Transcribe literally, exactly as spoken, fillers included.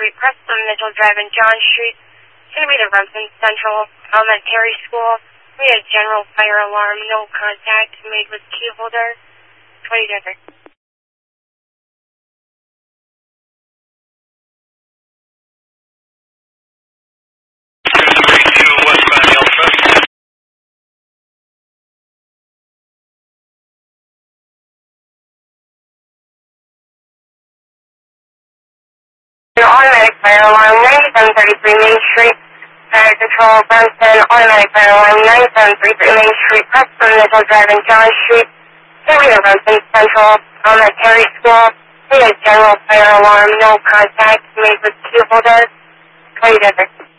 Street, Preston, Mitchell Drive, and John Street. It's going to be the Remsen Central Elementary School. We had general fire alarm, no contact made with key holder. twenty Denver. An automatic fire alarm, ninety-seven thirty-three Main Street. Fire Control, Remsen, automatic fire alarm, ninety-seven thirty-three Main Street, Preston, Mitchell Drive, and John Street. Here we are, Remsen Central Elementary School. We had general fire alarm, no contact made with key holder. twenty Denver.